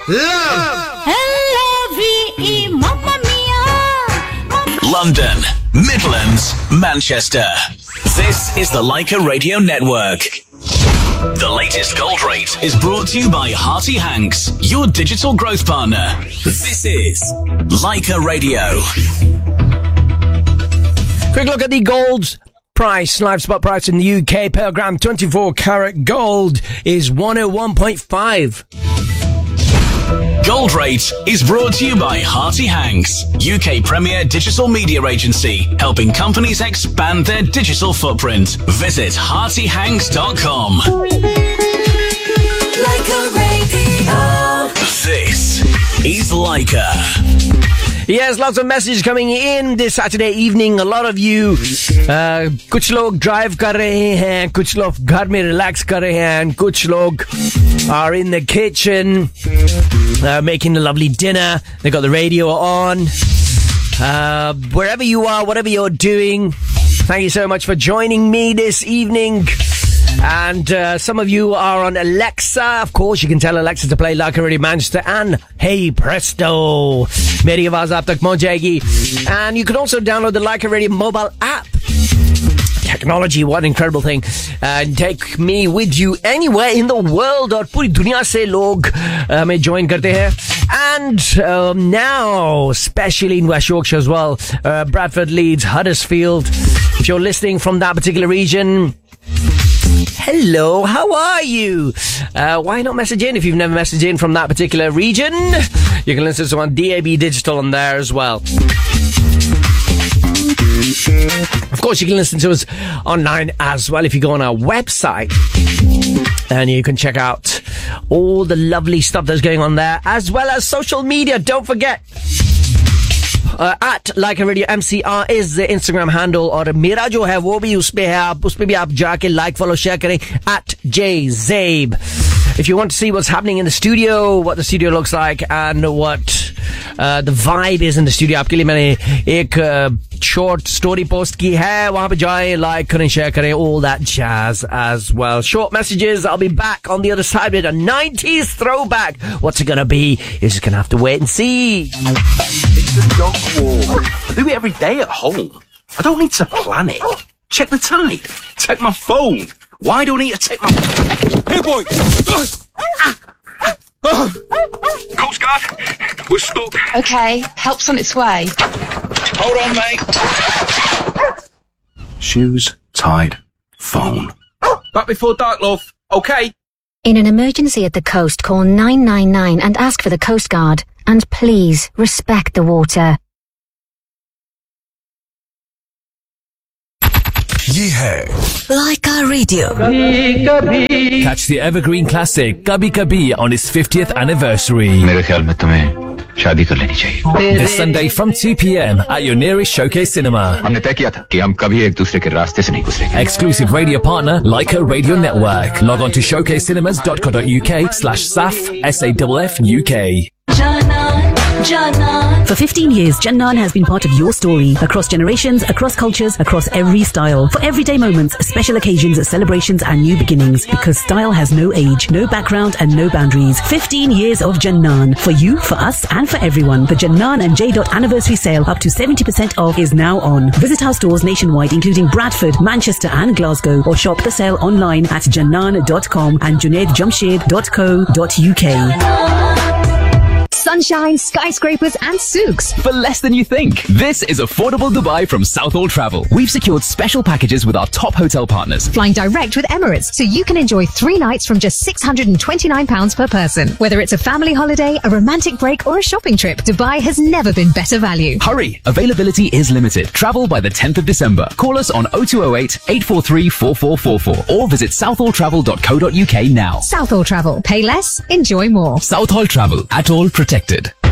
Love. L-O-V-E, Mamma Mia. London, Midlands, Manchester. This is the Leica Radio Network. The latest gold rate is brought to you by Hearty Hanks, your digital growth partner. This is Leica Radio. Quick look at the gold price, live spot price in the UK. Per gram 24 karat gold is 101.5. Gold Rate is brought to you by Hearty Hanks, UK premier digital media agency, helping companies expand their digital footprint. Visit heartyhanks.com. Leica Radio. This is Leica. Yes, lots of messages coming in this Saturday evening. A lot of you, कुछ लोग drive कर रहे हैं, कुछ लोग घर में relax कर रहे हैं, कुछ लोग are in the kitchen, making a lovely dinner. They got the radio on. Wherever you are, whatever you're doing, thank you so much for joining me this evening. And some of you are on Alexa. Of course, you can tell Alexa to play Leica Radio Manchester and Hey Presto. Meri awaaz aap tak pahunch jayegi. And you can also download the Leica Radio mobile app. Technology, what an incredible thing. And take me with you anywhere in the world. Aur puri duniya se log hame join karte hain. And now, especially in West Yorkshire as well, Bradford, Leeds, Huddersfield. If you're listening from that particular region, hello, how are you? Why not message in if you've never messaged in from that particular region? You can listen to us on DAB Digital on there as well. Of course, you can listen to us online as well if you go on our website. And you can check out all the lovely stuff that's going on there, as well as social media. Don't forget. At Leica Radio MCR is the Instagram handle, और मेरा जो है वो भी उस पे है, आप उस पे भी आप जाके like, follow, share करें at JZabe. If you want to see what's happening in the studio, what the studio looks like, and what the vibe is in the studio, आपके लिए मैंने एक short story post की है, वहाँ पे जाएं, like करें, share करें, all that jazz as well. Short messages. I'll be back on the other side with a 90s throwback. What's it gonna be? You're just gonna have to wait and see. It's a dog walk. I do it every day at home. I don't need to plan it. Check the tide. Take my phone. Why do I need to take my... Hey, boy! Coast Guard, we're stuck. Okay, help's on its way. Hold on, mate. Shoes, tide, phone. Back before dark, love. Okay. In an emergency at the coast, call 999 and ask for the Coast Guard. And please, respect the water. ये है Leica Radio. Catch the evergreen classic Kabhi Kabhi on its 50th anniversary. मेरे ख्याल में तुम्हें शादी कर लेनी चाहिए. This Sunday from 2 p.m. at your nearest Showcase Cinema. हमने तय किया था कि हम कभी एक दूसरे के रास्ते से नहीं गुजरेंगे. Exclusive radio partner Leica Radio Network. Log on to showcasecinemas.co.uk/SAFF UK. For 15 years, Jannan has been part of your story. Across generations, across cultures, across every style. For everyday moments, special occasions, celebrations and new beginnings. Because style has no age, no background and no boundaries. 15 years of Jannan. For you, for us and for everyone. The Jannan and J. anniversary sale up to 70% off is now on. Visit our stores nationwide including Bradford, Manchester and Glasgow. Or shop the sale online at jannan.com and junaidjamshed.co.uk. Sunshine, skyscrapers and souks. For less than you think. This is Affordable Dubai from Southall Travel. We've secured special packages with our top hotel partners. Flying direct with Emirates, so you can enjoy 3 nights from just £629 per person. Whether it's a family holiday, a romantic break or a shopping trip, Dubai has never been better value. Hurry! Availability is limited. Travel by the 10th of December. Call us on 0208 843 4444 or visit southalltravel.co.uk now. Southall Travel. Pay less, enjoy more. Southall Travel. At all protected.